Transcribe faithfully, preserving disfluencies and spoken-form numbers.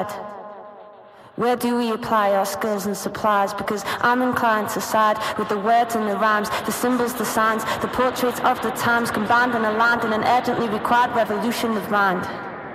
Where do we apply our skills and supplies? Because I'm inclined to side with the words and the rhymes, the symbols, the signs, the portraits of the times, combined and aligned in an urgently required revolution of mind.